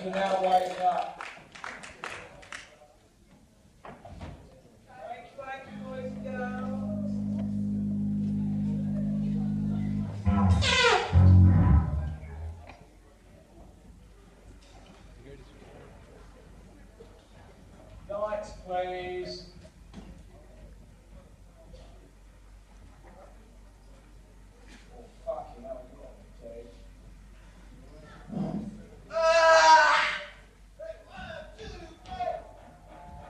are now waking up. Thank you, boys and girls. Lights, please.